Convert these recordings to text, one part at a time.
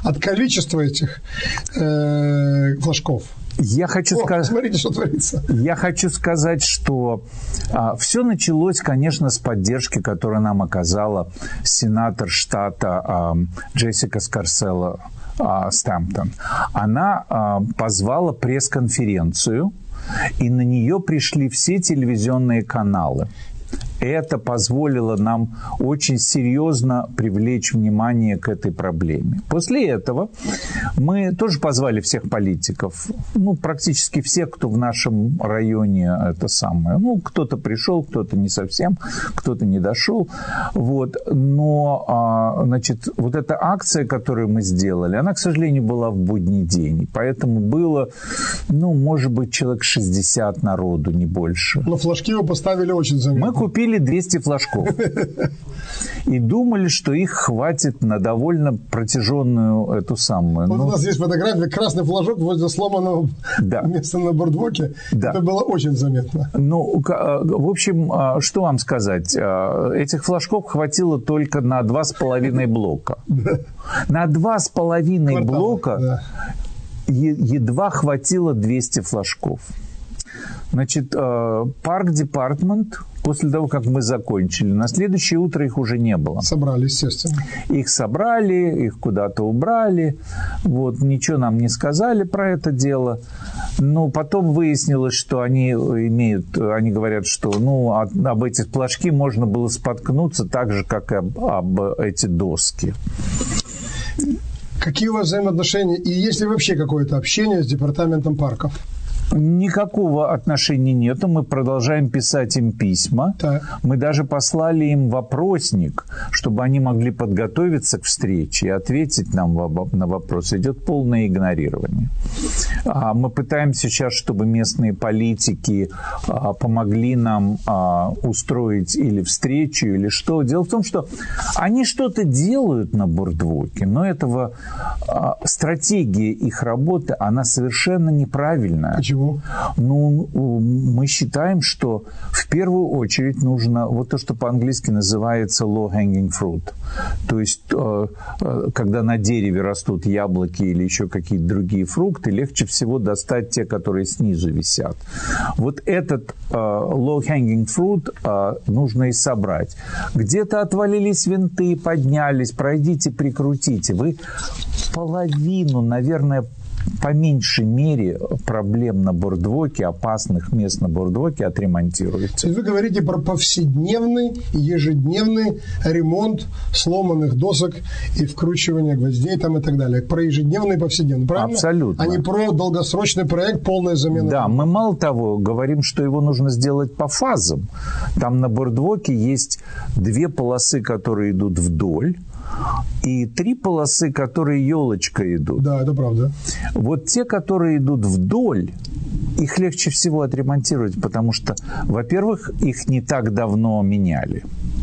от количества этих флажков. Смотрите, что творится. Я хочу сказать, что все началось, конечно, с поддержки, которую нам оказала сенатор штата Джессика Скарселла Стэмптон. Она позвала пресс-конференцию, и на нее пришли все телевизионные каналы. Это позволило нам очень серьезно привлечь внимание к этой проблеме. После этого мы тоже позвали всех политиков, практически всех, кто в нашем районе это самое. Кто-то пришел, кто-то не совсем, кто-то не дошел. Но, вот эта акция, которую мы сделали, она, к сожалению, была в будний день. Поэтому было, может быть, человек 60 народу, не больше. Но флажки вы поставили очень заметно. Мы купили 200 флажков. И думали, что их хватит на довольно протяженную эту самую. У нас есть фотография, красный флажок возле сломанного места на бордвоке. Да. Это было очень заметно. В общем, что вам сказать? Этих флажков хватило только на 2,5 блока. На 2,5 блока едва хватило 200 флажков. Парк-департмент, после того, как мы закончили, на следующее утро их уже не было. Собрали, естественно. Их собрали, их куда-то убрали. Ничего нам не сказали про это дело. Но потом выяснилось, что они говорят, что об эти флажки можно было споткнуться так же, как и об эти доски. Какие у вас взаимоотношения? И есть ли вообще какое-то общение с департаментом парков? Никакого отношения нету. Мы продолжаем писать им письма. Так. Мы даже послали им вопросник, чтобы они могли подготовиться к встрече и ответить нам на вопросы. Идет полное игнорирование. Мы пытаемся сейчас, чтобы местные политики помогли нам устроить или встречу, или что. Дело в том, что они что-то делают на бордвоке, но стратегия их работы, она совершенно неправильная. Почему? Мы считаем, что в первую очередь нужно то, что по-английски называется low-hanging fruit. То есть, когда на дереве растут яблоки или еще какие-то другие фрукты, легче всего достать те, которые снизу висят. Этот low-hanging fruit нужно и собрать. Где-то отвалились винты, поднялись, пройдите, прикрутите. Вы половину, наверное, по меньшей мере проблем на бордвоке, опасных мест на бордвоке отремонтируете. Вы говорите про повседневный, ежедневный ремонт сломанных досок и вкручивание гвоздей и так далее. Про ежедневный и повседневный, правильно? Абсолютно. А не про долгосрочный проект, полная замена. Да, мы мало того говорим, что его нужно сделать по фазам. Там на бордвоке есть 2 полосы, которые идут вдоль, и 3 полосы, которые елочкой идут. Да, это правда. Те, которые идут вдоль, их легче всего отремонтировать, потому что, во-первых, их не так давно меняли.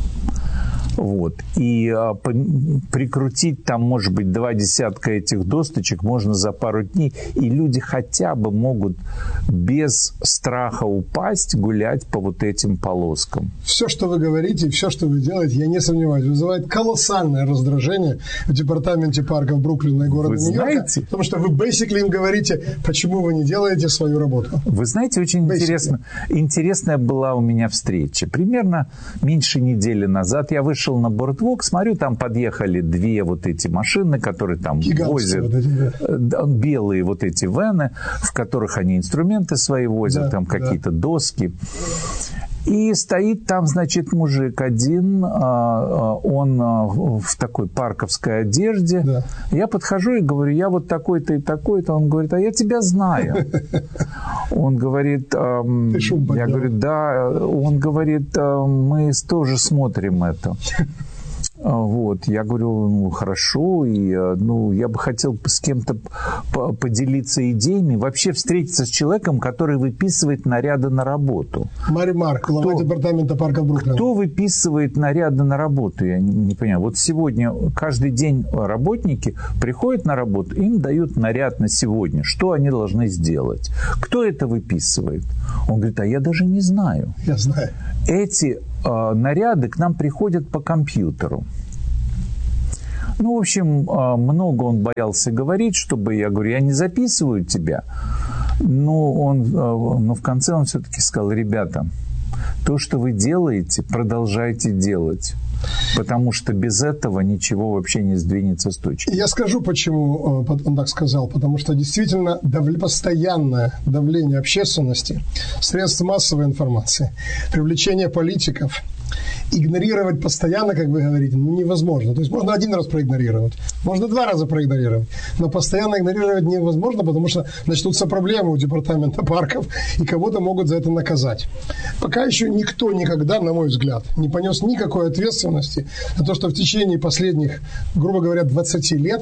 И прикрутить там, может быть, 2 десятка этих досточек можно за пару дней, и люди хотя бы могут без страха упасть гулять по этим полоскам. Все, что вы говорите, все, что вы делаете, я не сомневаюсь, вызывает колоссальное раздражение в департаменте парков Бруклина и города Нью-Йорка, потому что вы basically им говорите, почему вы не делаете свою работу. Вы знаете, очень интересная была у меня встреча. Примерно меньше недели назад я вышел на бордвок, смотрю, там подъехали 2 эти машины, которые там возят, белые эти вены, в которых они инструменты свои возят, какие-то доски. И стоит там, мужик один, он в такой парковской одежде. Да. Я подхожу и говорю, я такой-то и такой-то. Он говорит, а я тебя знаю. Он говорит, я говорю, да. Он говорит, мы тоже смотрим это. Я говорю, хорошо, и я бы хотел с кем-то поделиться идеями, вообще встретиться с человеком, который выписывает наряды на работу. Мари Марк, глава департамента парка Бруклина. Кто выписывает наряды на работу, я не понимаю. Сегодня каждый день работники приходят на работу, им дают наряд на сегодня. Что они должны сделать? Кто это выписывает? Он говорит, а я даже не знаю. Я знаю. Эти наряды к нам приходят по компьютеру. Ну, в общем, много он боялся говорить, чтобы я говорю, я не записываю тебя. Но в конце он все-таки сказал, ребята, то, что вы делаете, продолжайте делать. Потому что без этого ничего вообще не сдвинется с точки. Я скажу, почему он так сказал. Потому что действительно постоянное давление общественности, средств массовой информации, привлечение политиков, игнорировать постоянно, как вы говорите, невозможно. То есть можно один раз проигнорировать, можно 2 раза проигнорировать, но постоянно игнорировать невозможно, потому что начнутся проблемы у департамента парков, и кого-то могут за это наказать. Пока еще никто никогда, на мой взгляд, не понес никакой ответственности за то, что в течение последних, грубо говоря, 20 лет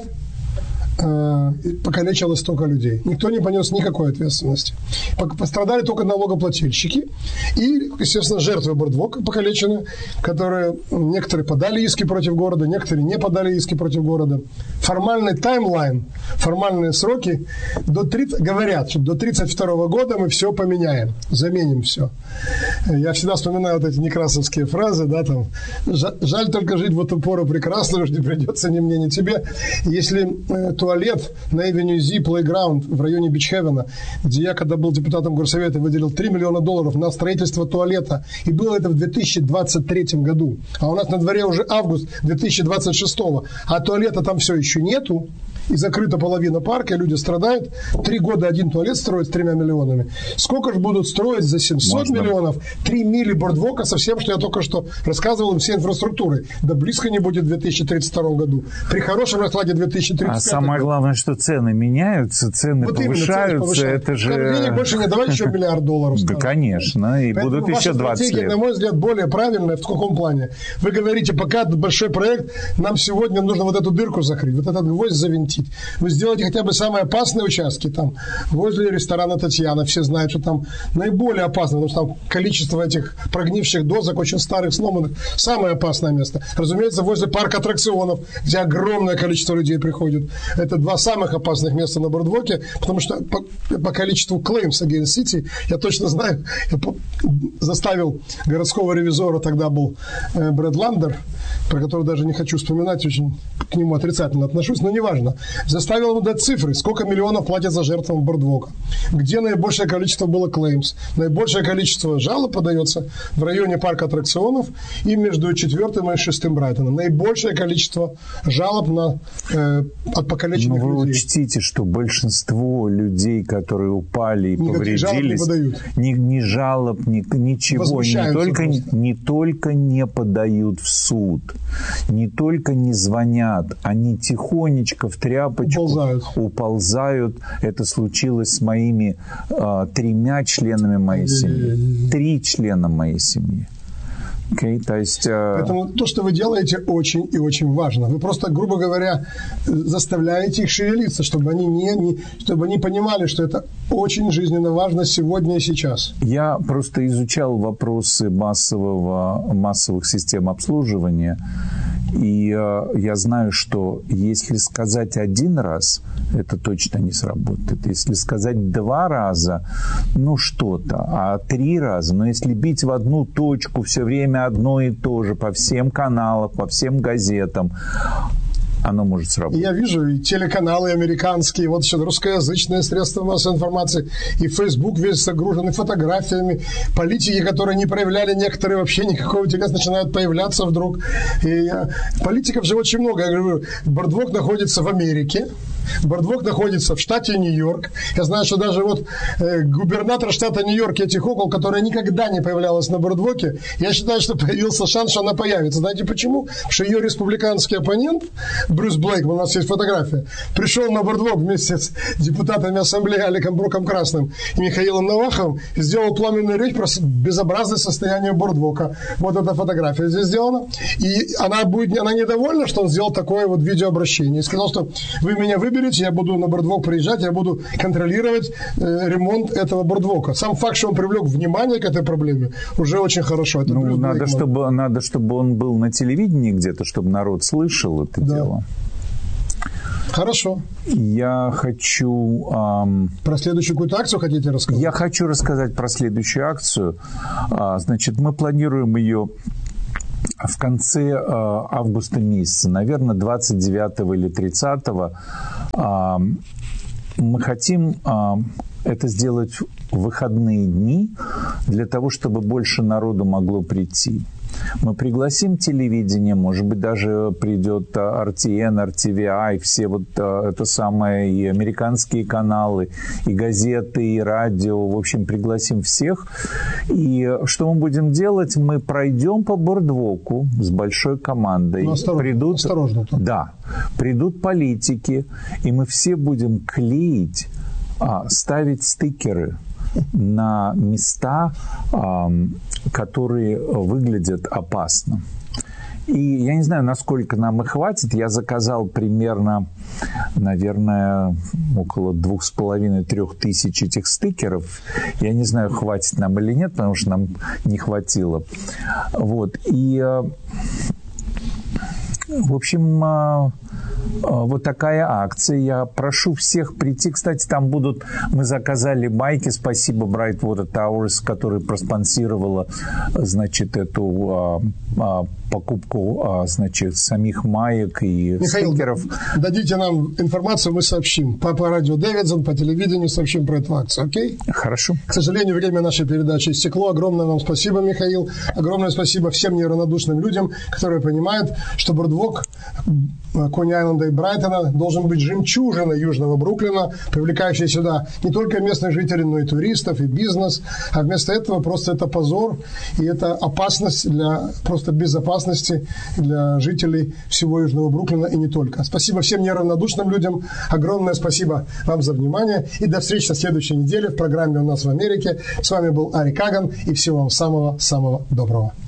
покалечилось столько людей. Никто не понес никакой ответственности. Пострадали только налогоплательщики и, естественно, жертвы Бордвока покалеченные, которые некоторые подали иски против города, некоторые не подали иски против города. Формальный таймлайн, формальные сроки говорят, что до 1932 года мы все поменяем, заменим все. Я всегда вспоминаю вот эти некрасовские фразы, да, там, жаль только жить в эту пору прекрасно, что не придется ни мне, ни тебе. Если туалет на Avenue Z Playground в районе Бичхевена, где я, когда был депутатом горсовета, выделил $3 миллиона на строительство туалета. И было это в 2023 году. А у нас на дворе уже август 2026. А туалета там все еще нету. И закрыта половина парка, и люди страдают. 3 года один туалет строить с 3 миллионами. Сколько же будут строить за 700 миллионов 3 мили бордвока со всем, что я только что рассказывал им, всей инфраструктурой? Да близко не будет в 2032 году. При хорошем раскладе 2035. А самое главное, что цены меняются, цены вот повышаются. Это же... Денег больше не давать, еще $1 миллиард. Да, конечно. И поэтому будут еще 20 лет. На мой взгляд, более правильная. В каком плане? Вы говорите, пока большой проект, нам сегодня нужно вот эту дырку закрыть, вот этот гвоздь завинтить. Вы сделаете хотя бы самые опасные участки, там, возле ресторана «Татьяна», все знают, что там наиболее опасно, потому что там количество этих прогнивших досок, очень старых, сломанных, самое опасное место. Разумеется, возле парка аттракционов, где огромное количество людей приходит. Это 2 самых опасных места на Бордвоке, потому что по количеству claims against city, я точно знаю, я заставил городского ревизора, тогда был Брэд Ландер, про которого даже не хочу вспоминать, очень к нему отрицательно отношусь, но неважно. Заставил ему дать цифры, сколько миллионов платят за жертвам Бордвока, где наибольшее количество было claims. Наибольшее количество жалоб подается в районе парка аттракционов и между 4 и 6 Брайтоном. Наибольшее количество жалоб от покалеченных людей. Но вы учтите, что большинство людей, которые упали и повредились, ни жалоб, ничего, не только не подают в суд, не только не звонят, они тихонечко в тряпочку уползают. Это случилось с моими 3 членами моей семьи. 3 члена моей семьи. Okay, то есть, Поэтому то, что вы делаете, очень и очень важно. Вы просто, грубо говоря, заставляете их шевелиться, чтобы они понимали, что это очень жизненно важно сегодня и сейчас. Я просто изучал вопросы массовых систем обслуживания, и я знаю, что если сказать 1 раз, это точно не сработает. Если сказать 2 раза, ну что-то, а 3 раза, но если бить в одну точку все время одно и то же, по всем каналам, по всем газетам, оно может сработать. Я вижу и телеканалы американские, вот сейчас русскоязычные средства массовой информации, и Facebook весь загружен фотографиями, политики, которые не проявляли некоторые вообще никакого интереса, начинают появляться вдруг. И политиков же очень много. Я говорю, Бордвок находится в Америке, Бордвок находится в штате Нью-Йорк. Я знаю, что даже вот губернатор штата Нью-Йорк Кэти Хокл, которая никогда не появлялась на Бордвоке, я считаю, что появился шанс, что она появится. Знаете почему? Потому что ее республиканский оппонент Брюс Блейкман, у нас есть фотография, пришел на Бордвок вместе с депутатами ассамблеи Аликом Броком Красным и Михаилом Наваховым и сделал пламенную речь про безобразное состояние Бордвока. Вот эта фотография здесь сделана. И она недовольна, что он сделал такое вот видеообращение. И сказал, что вы меня выберете, я буду на Бордвок приезжать, я буду контролировать ремонт этого Бордвока. Сам факт, что он привлек внимание к этой проблеме, уже очень хорошо. Это надо, чтобы он был на телевидении где-то, чтобы народ слышал это дело. Хорошо. Я хочу... Про следующую какую-то акцию хотите рассказать? Я хочу рассказать про следующую акцию. Значит, мы планируем ее в конце августа месяца, наверное, 29 или 30, мы хотим это сделать в выходные дни для того, чтобы больше народу могло прийти. Мы пригласим телевидение, может быть, даже придет RTN, RTVI, все вот это самое, и американские каналы, и газеты, и радио, в общем, пригласим всех. И что мы будем делать? Мы пройдем по бордвоку с большой командой. Ну, осторожно. Да, придут политики, и мы все будем клеить, ставить стикеры на места, которые выглядят опасно. И я не знаю, насколько нам их хватит. Я заказал примерно, наверное, около 2500-3000 этих стикеров. Я не знаю, хватит нам или нет, потому что нам не хватило. Вот. И, в общем, вот такая акция. Я прошу всех прийти. Кстати, там будут... Мы заказали майки. Спасибо Brightwater Towers, которая проспонсировала, значит, эту покупку, значит, самих маек и Михаил, стикеров. Дадите нам информацию, мы сообщим. По радио Дэвидсон, по телевидению сообщим про эту акцию, окей? Хорошо. К сожалению, время нашей передачи истекло. Огромное вам спасибо, Михаил. Огромное спасибо всем неравнодушным людям, которые понимают, что бордвок Кони-Айленда и Брайтона должен быть жемчужиной Южного Бруклина, привлекающей сюда не только местных жителей, но и туристов, и бизнес. А вместо этого просто это позор, и это опасность для просто безопасности для жителей всего Южного Бруклина и не только. Спасибо всем неравнодушным людям. Огромное спасибо вам за внимание. И до встречи на следующей неделе в программе «У нас в Америке». С вами был Ари Каган. И всего вам самого-самого доброго.